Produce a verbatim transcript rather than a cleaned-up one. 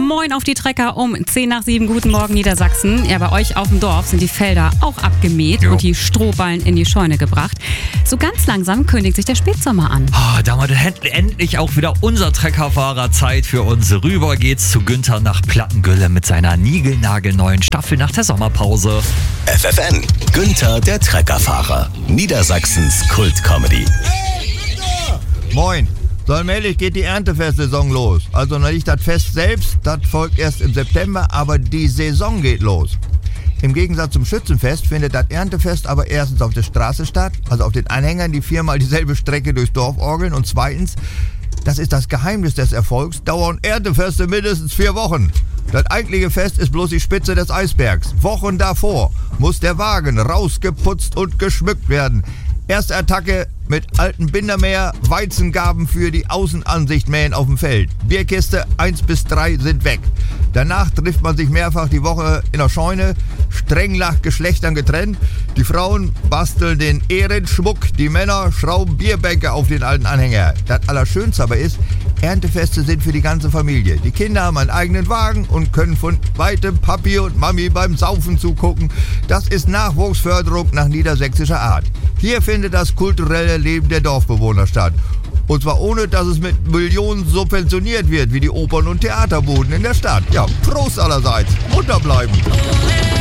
Moin auf die Trecker um zehn nach sieben. Guten Morgen Niedersachsen. Ja, bei euch auf dem Dorf sind die Felder auch abgemäht jo. und die Strohballen in die Scheune gebracht. So ganz langsam kündigt sich der Spätsommer an. Oh, da haben wir endlich auch wieder unser Treckerfahrer Zeit für uns. Rüber geht's zu Günther nach Plattengülle mit seiner niegelnagelneuen Staffel nach der Sommerpause. F F N, Günther der Treckerfahrer. Niedersachsens Kult-Comedy. Moin. So allmählich geht die Erntefestsaison los. Also noch nicht das Fest selbst, das folgt erst im September, aber die Saison geht los. Im Gegensatz zum Schützenfest findet das Erntefest aber erstens auf der Straße statt, also auf den Anhängern, die viermal dieselbe Strecke durchs Dorf orgeln. Und zweitens, das ist das Geheimnis des Erfolgs, dauern Erntefeste mindestens vier Wochen. Das eigentliche Fest ist bloß die Spitze des Eisbergs. Wochen davor muss der Wagen rausgeputzt und geschmückt werden. Erste Attacke mit alten Bindermäher, Weizengaben für die Außenansicht mähen auf dem Feld. Bierkiste eins bis drei sind weg. Danach trifft man sich mehrfach die Woche in der Scheune, streng nach Geschlechtern getrennt. Die Frauen basteln den Ehrenschmuck, die Männer schrauben Bierbänke auf den alten Anhänger. Das Allerschönste aber ist, Erntefeste sind für die ganze Familie. Die Kinder haben einen eigenen Wagen und können von weitem Papi und Mami beim Saufen zugucken. Das ist Nachwuchsförderung nach niedersächsischer Art. Hier findet das kulturelle Leben der Dorfbewohner statt. Und zwar ohne, dass es mit Millionen subventioniert wird, wie die Opern- und Theaterbuden in der Stadt. Ja, Prost allerseits. Munter bleiben.